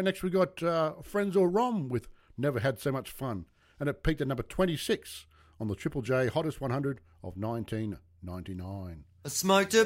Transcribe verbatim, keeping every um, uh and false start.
next we got uh, Friends or Rom with Never Had So Much Fun. And it peaked at number twenty-six on the Triple J Hottest one hundred of nineteen ninety-nine. I smoked a